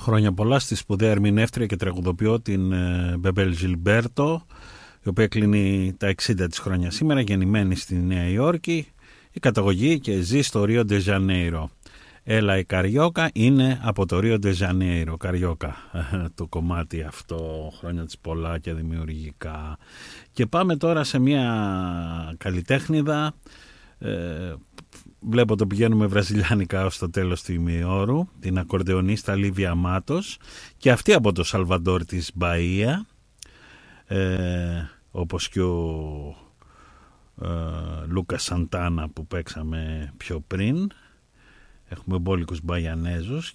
Χρόνια πολλά στη σπουδαία ερμηνεύτρια και τραγουδοποιό την Μπεμπέλ Ζιλμπέρτο, η οποία κλείνει τα 60 της χρόνια σήμερα, γεννημένη στη Νέα Υόρκη, η καταγωγή και ζει στο Ρίο ντε Ζανέιρο. Έλα η Καριόκα είναι από το Ρίο ντε Ζανέιρο, Καριόκα, το κομμάτι αυτό, χρόνια της πολλά και δημιουργικά. Και πάμε τώρα σε μια καλλιτέχνηδα, βλέπω το πηγαίνουμε βραζιλιάνικα ως το τέλος του ημιώρου, την ακορντεονίστα Λίβια Μάτος, και αυτή από το Σαλβαντόρ της Μπαΐα, όπως και ο Λούκα Σαντάνα που παίξαμε πιο πριν. Έχουμε μπόλικους Μπαϊανέζους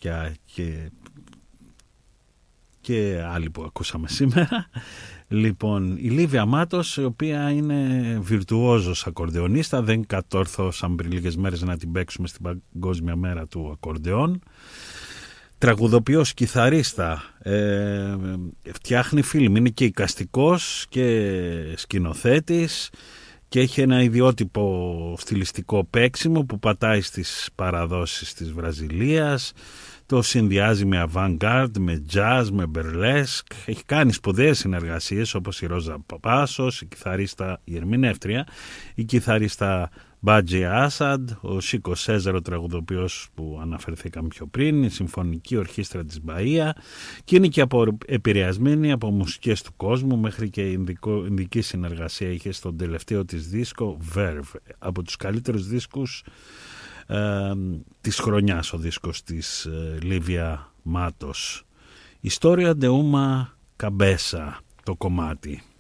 και άλλοι που ακούσαμε σήμερα. Λοιπόν, η Λίβια Μάτος, η οποία είναι βιρτουόζος ακορντεονίστα, δεν κατόρθωσαν πριν λίγες μέρες να την παίξουμε στην Παγκόσμια Μέρα του Ακορντεόν. Τραγουδοποιός, κιθαρίστα, φτιάχνει φιλμ, είναι και εικαστικός και σκηνοθέτης και έχει ένα ιδιότυπο στιλιστικό παίξιμο που πατάει στις παραδόσεις της Βραζιλίας, το συνδυάζει με avant-garde, με jazz, με burlesque. Έχει κάνει σπουδαίες συνεργασίες όπως η Ρόζα Παπάσος, η ερμηνεύτρια, η κιθαρίστα Μπάτζι Άσαντ, ο Σίκο Σέζαρο, τραγουδοποιός που αναφερθήκαμε πιο πριν, η Συμφωνική Ορχήστρα της Μπαΐα, και είναι και επηρεασμένη από μουσικές του κόσμου, μέχρι και ινδική συνεργασία είχε στον τελευταίο της δίσκο Verve, από τους καλύτερους δίσκους της χρονιάς ο δίσκος της Λίβια Μάτος. Ιστορία de uma cabeça το κομμάτι.